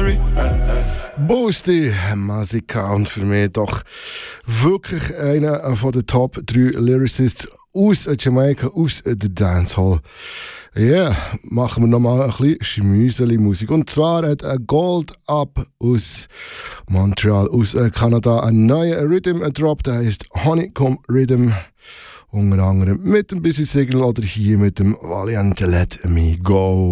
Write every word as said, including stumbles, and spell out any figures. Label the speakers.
Speaker 1: Boosty, Masika und für mich doch wirklich einer von den Top drei Lyricists aus Jamaika, aus der Dancehall. Ja, yeah, machen wir nochmal ein bisschen Schmüseli-Musik. Und zwar hat ein Gold Up aus Montreal, aus Kanada, einen neuen Rhythm gedroppt, der heisst Honeycomb Rhythm. Unter anderem mit ein bisschen Signal oder hier mit dem Valiant Let Me Go.